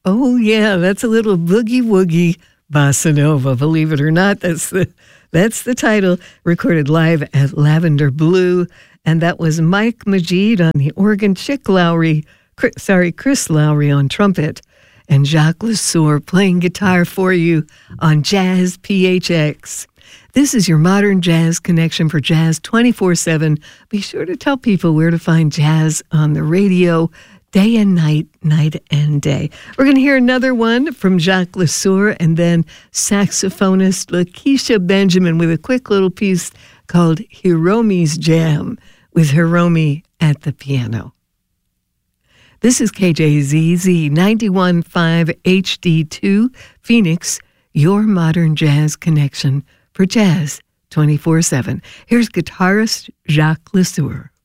Oh, yeah, that's a little boogie-woogie bossa nova. Believe it or not, that's the title, recorded live at Lavender Blue. And that was Mike Majid on the organ, Chris Lowry on trumpet, and Jacques Lesueur playing guitar for you on Jazz PHX. This is your modern jazz connection for Jazz 24/7. Be sure to tell people where to find jazz on the radio, day and night, night and day. We're going to hear another one from Jacques Lesueur and then saxophonist Lakeisha Benjamin with a quick little piece called Hiromi's Jam with Hiromi at the piano. This is KJZZ 91.5 HD2 Phoenix, your modern jazz connection for Jazz 24/7. Here's guitarist Jacques Lesueur.